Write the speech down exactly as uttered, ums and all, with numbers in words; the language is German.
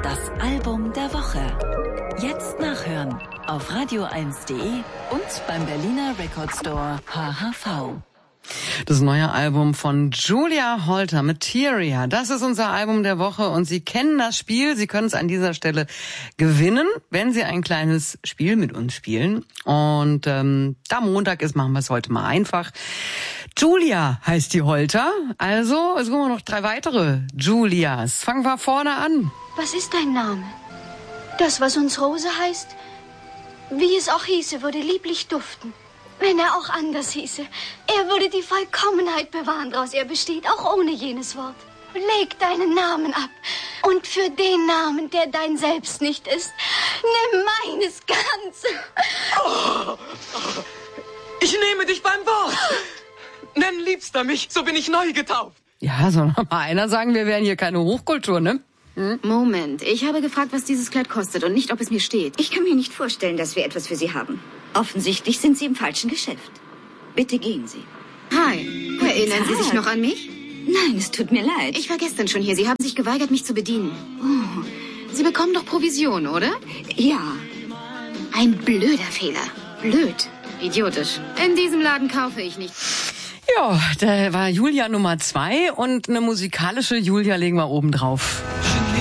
Das Album der Woche. Jetzt nachhören auf radio eins punkt de und beim Berliner Record Store H H V. Das neue Album von Julia Holter, Materia. Das ist unser Album der Woche und Sie kennen das Spiel. Sie können es an dieser Stelle gewinnen, wenn Sie ein kleines Spiel mit uns spielen. Und ähm, da Montag ist, machen wir es heute mal einfach. Julia heißt die Holter. Also, es kommen noch drei weitere Julias. Fangen wir vorne an. Was ist dein Name? Das, was uns Rose heißt, wie es auch hieße, würde lieblich duften. Wenn er auch anders hieße, er würde die Vollkommenheit bewahren draus. Er besteht auch ohne jenes Wort. Leg deinen Namen ab. Und für den Namen, der dein Selbst nicht ist, nimm meines ganz. Oh, oh, ich nehme dich beim Wort. Nenn Liebster mich, so bin ich neu getauft. Ja, soll noch mal einer sagen, wir wären hier keine Hochkultur, ne? Hm? Moment, ich habe gefragt, was dieses Kleid kostet und nicht, ob es mir steht. Ich kann mir nicht vorstellen, dass wir etwas für Sie haben. Offensichtlich sind Sie im falschen Geschäft. Bitte gehen Sie. Hi, erinnern Sie sich noch an mich? Nein, es tut mir leid. Ich war gestern schon hier. Sie haben sich geweigert, mich zu bedienen. Oh, Sie bekommen doch Provision, oder? Ja. Ein blöder Fehler. Blöd. Idiotisch. In diesem Laden kaufe ich nicht. Ja, da war Julia Nummer zwei und eine musikalische Julia legen wir oben drauf.